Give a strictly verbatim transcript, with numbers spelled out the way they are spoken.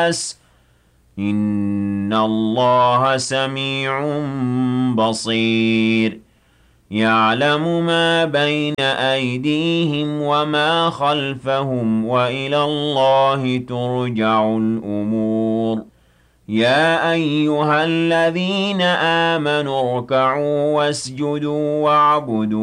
إِنَّ اللَّهَ سَمِيعٌ بَصِيرٌ يَعْلَمُ مَا بَيْنَ أَيْدِيهِمْ وَمَا خَلْفَهُمْ وَإِلَى اللَّهِ تُرْجَعُ الْأُمُورُ يَا أَيُّهَا الَّذِينَ آمَنُوا ارْكَعُوا وَاسْجُدُوا وَاعْبُدُوا